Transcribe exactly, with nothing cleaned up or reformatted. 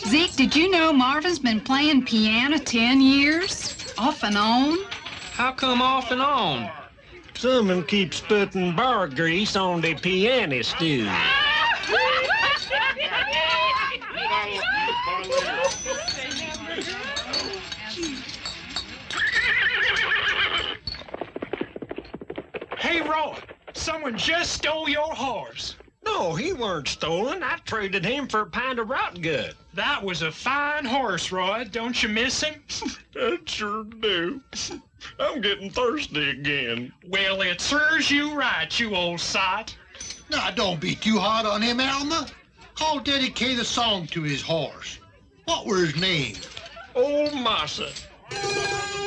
Zeke, did you know Marvin's been playing piano ten years? Off and on? How come off and on? Someone keeps putting bar grease on the piano stool. Hey, Roy, someone just stole your horse. No, he weren't stolen. I traded him for a pint of rotten gut. That was a fine horse, Roy. Don't you miss him? I sure do. I'm getting thirsty again. Well, it serves you right, you old sot. Now, don't be too hard on him, Alma. I'll dedicate a song to his horse. What were his name? Old Massa.